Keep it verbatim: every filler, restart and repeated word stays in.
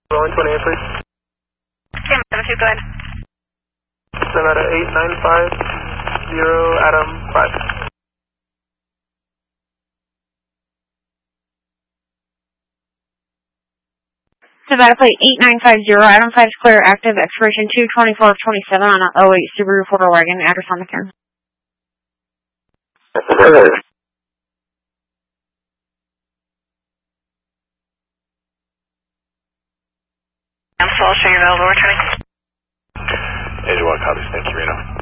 Rolling twenty-eight, please. Okay, seven two, go ahead. Nevada eight nine five zero, Adam five. Nevada plate eight nine five zero, Adam five is clear, active, expiration two twenty-four twenty-seven on an oh eight Subaru four-door wagon, address on the cairn. I'm still, I'll show you available, returning. eighty-one copies, thank you, Reno.